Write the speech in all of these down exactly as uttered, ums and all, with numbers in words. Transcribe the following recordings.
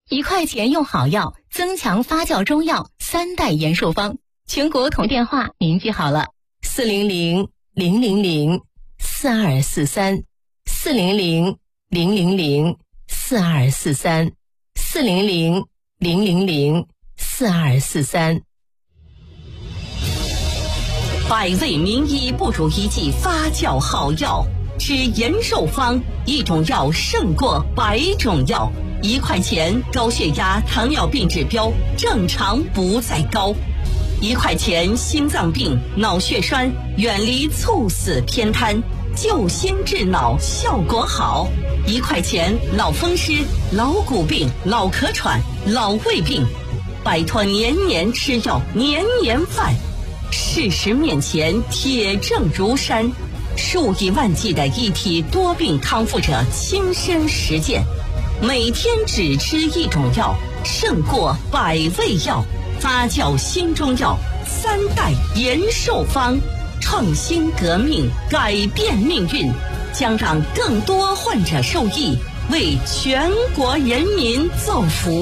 一块钱用好药，增强发酵中药三代延寿方。全国同电话您记好了：四零零零零零四二四三，四零零零零零四二四三，四零零零零零四二四三。 百味名医不如一剂发酵好药，吃延寿方，一种药胜过百种药。一块钱高血压、糖尿病指标正常不再高。一块钱心脏病、脑血栓远离猝死偏瘫，救心治脑效果好。一块钱脑风湿、老骨病、脑咳喘、老胃病，摆脱年年吃药、年年犯。事实面前铁证如山，数以万计的一体多病康复者亲身实践，每天只吃一种药，胜过百味药。发酵新中药，三代延寿方，创新革命，改变命运，将让更多患者受益，为全国人民造福。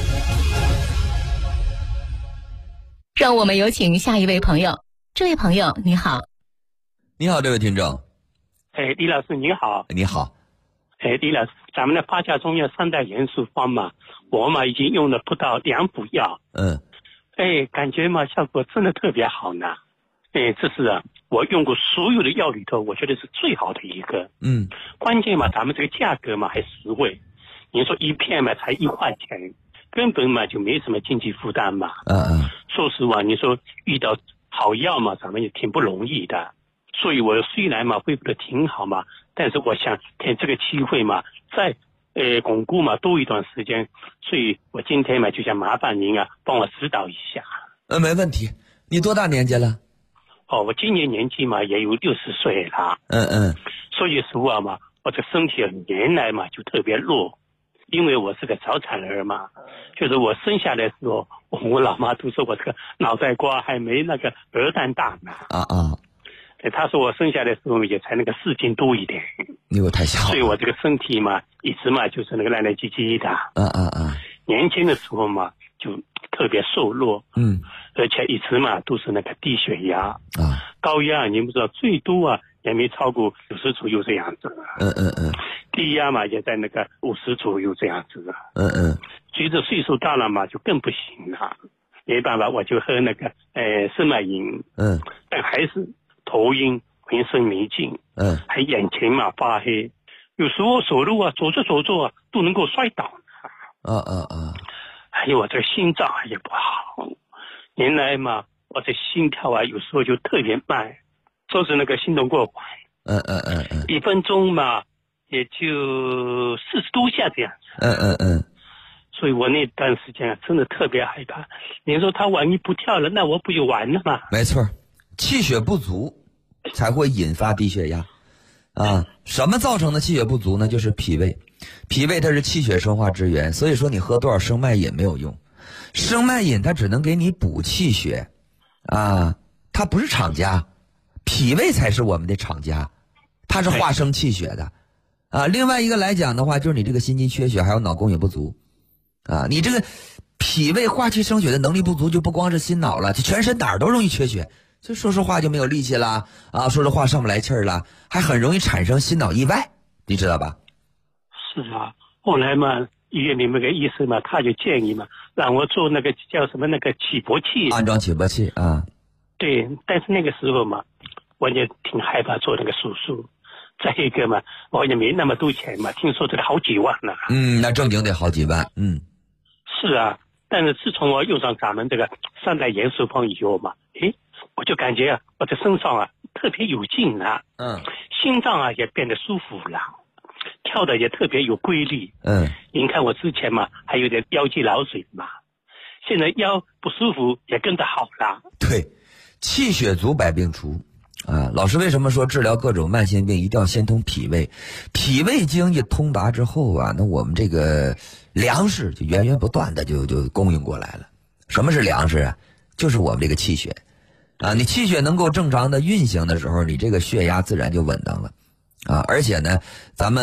让我们有请下一位朋友。这位朋友你好。 你好，这位听众。 哎，李老师你好。 你好。 哎，李老师，咱们的发酵中药三代延寿方嘛，我嘛已经用了不到两补药。 嗯。 哎，感觉嘛效果真的特别好呢。哎，这是啊，我用过所有的药里头，我觉得是最好的一个。 嗯。 关键嘛，咱们这个价格嘛还实惠。您说一片嘛才一块钱，根本嘛就没什么经济负担嘛。 嗯嗯。 说实话，你说遇到好药嘛，咱们也挺不容易的。所以我虽然嘛恢复的挺好嘛，但是我想趁这个机会嘛，再呃巩固嘛多一段时间，所以我今天嘛就想麻烦您啊，帮我指导一下。 呃，没问题。你多大年纪了？ 哦，我今年年纪嘛也有六十岁了。 嗯嗯。 所以说嘛，我这身体原来嘛就特别弱，因为我是个早产儿嘛，就是我生下来的时候，我老妈都说我这个脑袋瓜还没那个鹅蛋大呢。 啊啊。 他说我生下来的时候也才那个四斤多一点， 你我太小了， 所以我这个身体嘛一直嘛就是那个烂烂唧唧的。 嗯嗯嗯。 年轻的时候嘛就特别瘦弱， 嗯， 而且一直嘛都是那个低血压啊， 高压你不知道最多啊也没超过九十左右这样子。 嗯嗯嗯。 低压嘛也在那个五十左右这样子。 嗯嗯。 随着岁数大了嘛就更不行了，没办法我就喝那个呃生脉饮。嗯，但还是头晕，浑身没劲，嗯，还眼前嘛发黑，有时候走路啊，走着走着啊，都能够摔倒。 啊啊啊！ 还有我这个心脏也不好，原来嘛，我这心跳啊，有时候就特别慢，说是那个心动过缓， 嗯嗯嗯嗯， 一分钟嘛也就四十多下这样子。 嗯嗯嗯。 所以我那段时间啊，真的特别害怕。你说他万一不跳了，那我不就完了吗？ 没错。气血不足才会引发低血压啊！什么造成的气血不足呢？就是脾胃，脾胃它是气血生化之源，所以说你喝多少生脉饮没有用，生脉饮它只能给你补气血啊，它不是厂家，脾胃才是我们的厂家，它是化生气血的啊。另外一个来讲的话，就是你这个心肌缺血，还有脑供血不足啊，你这个脾胃化气生血的能力不足，就不光是心脑了，就全身哪儿都容易缺血。就说说话就没有力气了啊，说说话上不来气儿了，还很容易产生心脑意外，你知道吧？ 是啊，后来嘛，医院里面个医生嘛，他就建议嘛，让我做那个叫什么那个起搏器， 安装起搏器啊。 对，但是那个时候嘛，我也挺害怕做那个手术。再一个嘛，我也没那么多钱嘛，听说这个好几万呢。 嗯，那正经得好几万。嗯， 是啊，但是自从我用上咱们这个三代延寿方以后嘛，诶。我就感觉啊，我的身上啊特别有劲了，嗯，心脏啊也变得舒服了，跳的也特别有规律，嗯。您看我之前嘛还有点腰肌劳损嘛，现在腰不舒服也跟着好了。 对，气血足百病除啊。老师为什么说治疗各种慢性病一定要先通脾胃？脾胃经一通达之后啊，那我们这个粮食就源源不断的就就供应过来了。什么是粮食啊？就是我们这个气血。啊，你气血能够正常的运行的时候，你这个血压自然就稳当了，啊，而且呢，咱们。